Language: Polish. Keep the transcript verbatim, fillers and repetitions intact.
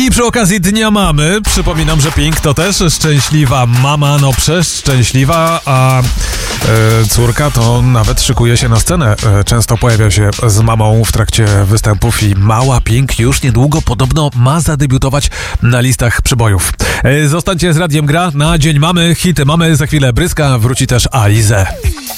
I przy okazji Dnia Mamy przypominam, że Pink to też szczęśliwa mama, no przeszczęśliwa, a e, córka to nawet szykuje się na scenę. E, często pojawia się z mamą w trakcie występów i mała Pink już niedługo podobno ma zadebiutować na listach przybojów. E, zostańcie z Radiem Gra na Dzień Mamy, hity mamy, za chwilę Bryska, wróci też Alize.